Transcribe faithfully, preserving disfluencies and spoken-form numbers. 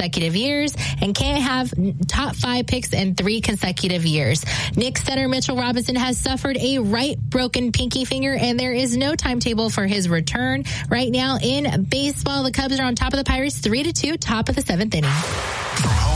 consecutive years and can't have top five picks in three consecutive years. Knicks center Mitchell Robinson has suffered a right broken pinky finger, and there is no timetable for his return. Right now in baseball, the Cubs are on top of the Pirates three to two, top of the seventh inning.